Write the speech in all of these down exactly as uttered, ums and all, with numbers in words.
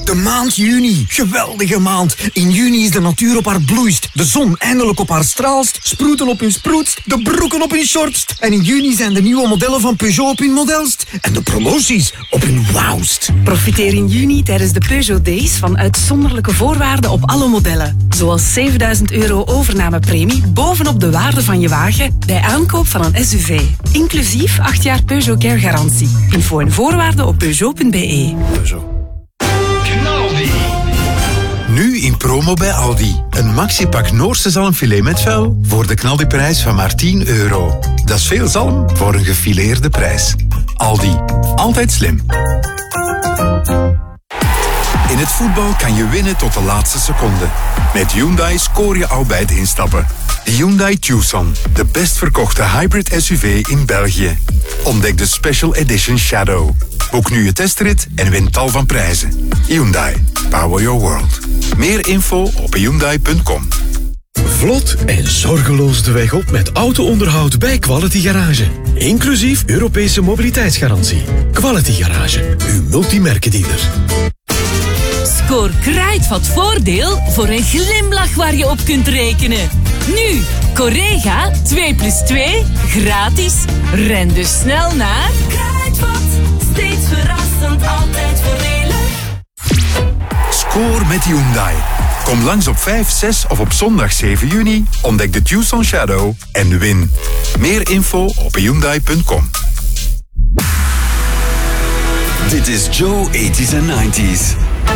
De maand juni. Geweldige maand. In juni is de natuur op haar bloeist. De zon eindelijk op haar straalst. Sproeten op hun sproetst. De broeken op hun shortst. En in juni zijn de nieuwe modellen van Peugeot op hun modelst. En de promoties op hun wauwst. Profiteer in juni tijdens de Peugeot Days van uitzonderlijke voorwaarden op alle modellen. Zoals zevenduizend euro overnamepremie bovenop de waarde van je wagen bij aankoop van een S U V. Inclusief acht jaar Peugeot Care garantie. Info en voorwaarden op peugeot punt b e. Peugeot. Nu in promo bij Aldi. Een maxipak Noorse zalmfilet met vel voor de knaldiprijs van maar tien euro. Dat is veel zalm voor een gefileerde prijs. Aldi. Altijd slim. In het voetbal kan je winnen tot de laatste seconde. Met Hyundai scoor je al bij het instappen. De Hyundai Tucson, de best verkochte hybrid S U V in België. Ontdek de Special Edition Shadow. Boek nu je testrit en win tal van prijzen. Hyundai. Power your world. Meer info op hyundai punt com. Vlot en zorgeloos de weg op met auto-onderhoud bij Quality Garage. Inclusief Europese mobiliteitsgarantie. Quality Garage, uw multimerkendealer. Scoor Kruidvat voordeel voor een glimlach waar je op kunt rekenen. Nu, Correga twee plus twee, gratis. Ren dus snel naar Kruidvat. Steeds verrassend, altijd voordelig. Scoor met Hyundai. Kom langs op vijf, zes of op zondag zeven juni. Ontdek de Tucson Shadow en win. Meer info op hyundai punt com. Dit is Joe tachtiger en negentiger.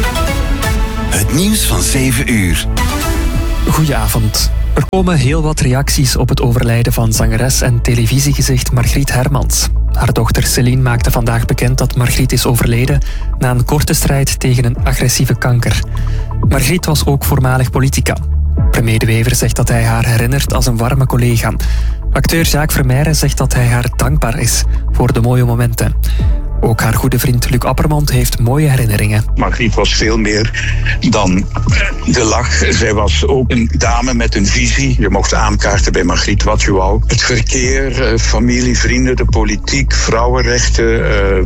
Het nieuws van zeven uur. Goedenavond. Er komen heel wat reacties op het overlijden van zangeres en televisiegezicht Margriet Hermans. Haar dochter Céline maakte vandaag bekend dat Margriet is overleden na een korte strijd tegen een agressieve kanker. Margriet was ook voormalig politica. Premier De Wever zegt dat hij haar herinnert als een warme collega. Acteur Jacques Vermeijren zegt dat hij haar dankbaar is voor de mooie momenten. Ook haar goede vriend Luc Appermond heeft mooie herinneringen. Margriet was veel meer dan de lach. Zij was ook een dame met een visie. Je mocht aankaarten bij Margriet wat je wou. Het verkeer, familie, vrienden, de politiek, vrouwenrechten,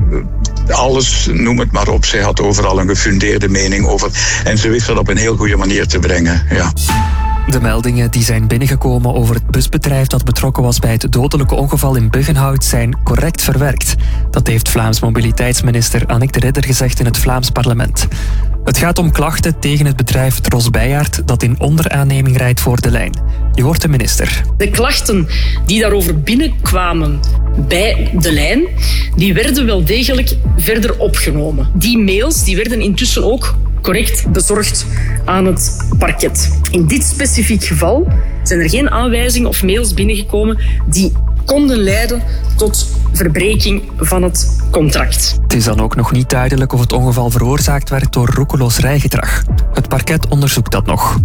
alles, noem het maar op. Zij had overal een gefundeerde mening over. En ze wist dat op een heel goede manier te brengen. Ja. De meldingen die zijn binnengekomen over het busbedrijf dat betrokken was bij het dodelijke ongeval in Buggenhout zijn correct verwerkt. Dat heeft Vlaams mobiliteitsminister Annick de Ridder gezegd in het Vlaams parlement. Het gaat om klachten tegen het bedrijf Tros Bijaard dat in onderaanneming rijdt voor de lijn. Je hoort de minister. De klachten die daarover binnenkwamen bij de lijn, die werden wel degelijk verder opgenomen. Die mails die werden intussen ook correct bezorgd aan het parket. In dit specifiek geval zijn er geen aanwijzingen of mails binnengekomen die konden leiden tot verbreking van het contract. Het is dan ook nog niet duidelijk of het ongeval veroorzaakt werd door roekeloos rijgedrag. Het parket onderzoekt dat nog.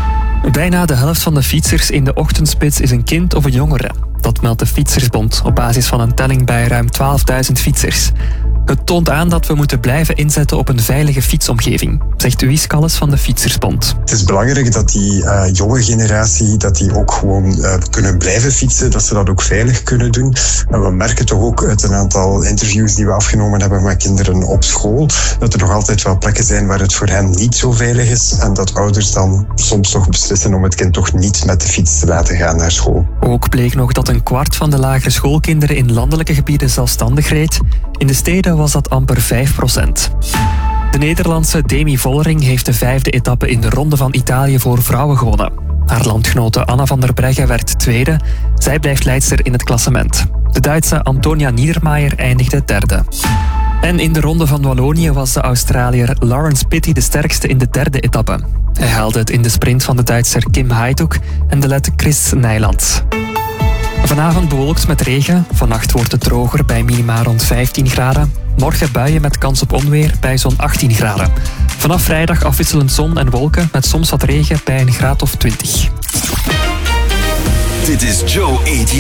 Bijna de helft van de fietsers in de ochtendspits is een kind of een jongere. Dat meldt de Fietsersbond op basis van een telling bij ruim twaalfduizend fietsers. Het toont aan dat we moeten blijven inzetten op een veilige fietsomgeving, zegt Louise Calles van de Fietsersbond. Het is belangrijk dat die uh, jonge generatie dat die ook gewoon uh, kunnen blijven fietsen, dat ze dat ook veilig kunnen doen. En we merken toch ook uit een aantal interviews die we afgenomen hebben met kinderen op school, dat er nog altijd wel plekken zijn waar het voor hen niet zo veilig is en dat ouders dan soms toch beslissen om het kind toch niet met de fiets te laten gaan naar school. Ook bleek nog dat een kwart van de lagere schoolkinderen in landelijke gebieden zelfstandig reed. In de steden was dat amper vijf procent. De Nederlandse Demi Vollering heeft de vijfde etappe in de Ronde van Italië voor vrouwen gewonnen. Haar landgenote Anna van der Breggen werd tweede. Zij blijft leidster in het klassement. De Duitse Antonia Niedermayer eindigde derde. En in de Ronde van Wallonië was de Australiër Lawrence Pitty de sterkste in de derde etappe. Hij haalde het in de sprint van de Duitser Kim Hajduk en de Let Chris Nijland. Vanavond bewolkt met regen. Vannacht wordt het droger bij minima rond vijftien graden. Morgen buien met kans op onweer bij zo'n achttien graden. Vanaf vrijdag afwisselend zon en wolken met soms wat regen bij een graad of twintig. Dit is Joe tachtiger.